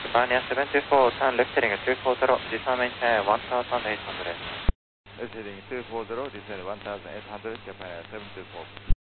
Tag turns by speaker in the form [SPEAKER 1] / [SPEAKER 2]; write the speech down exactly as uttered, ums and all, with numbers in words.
[SPEAKER 1] Japan seven two four, turn left heading at two four zero, descend maintain one thousand eight hundred.
[SPEAKER 2] Left heading two four zero, descend one thousand eight hundred, Japan seven two four.